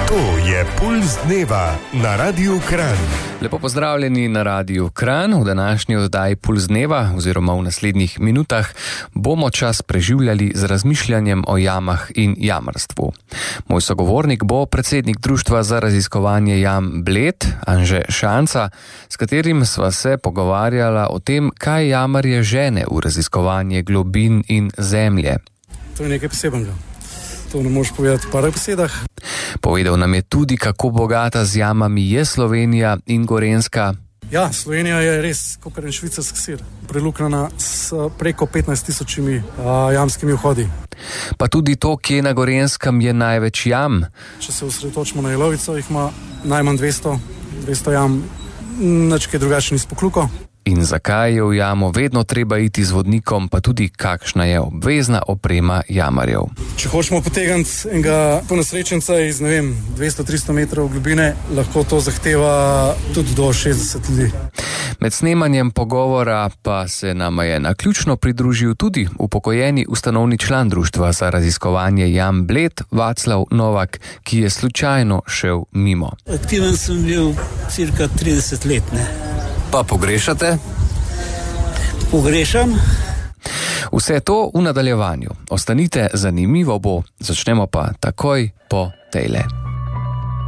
To je Pulz dneva na Radiu Kranj. Lepo pozdravljeni na Radiu Kranj. V današnji oddaji Pulz dneva oziroma v naslednjih minutah bomo čas preživljali z razmišljanjem o jamah in jamarstvu. Moj sogovornik bo predsednik Društva za raziskovanje jam Bled, Anže Šanca, s katerim sva se pogovarjala o tem, kaj jamarje žene v raziskovanje globin in zemlje. To je nekaj posebnega. To ne moreš povedati v parih besedah. Povedal nam je tudi, kako bogata z jamami je Slovenija in Gorenjska. Ja, Slovenija je res kot en švicarski sir, preluknjena s preko 15.000 jamskimi vhodi. Pa tudi to, kje na Gorenjskem je največ jam. Če se osredotočimo na Jelovico, jih ima najmanj 200 jam, nič kaj drugače ni s Pokluko. In zakaj je v jamo vedno treba iti z vodnikom, pa tudi kakšna je obvezna oprema jamarjev. Če hočemo potegniti enega ponesrečenca iz, 200-300 metrov globine, lahko to zahteva tudi do 60 ljudi. Med snemanjem pogovora pa se nama je naključno pridružil tudi upokojeni ustanovni član Društva za raziskovanje jam Bled, Vaclav Novak, ki je slučajno šel mimo. Aktiven sem bil cirka 30 let, ne. Pa pogrešate? Pogrešam. Vse to v nadaljevanju. Ostanite, zanimivo bo. Začnemo pa takoj po tejle.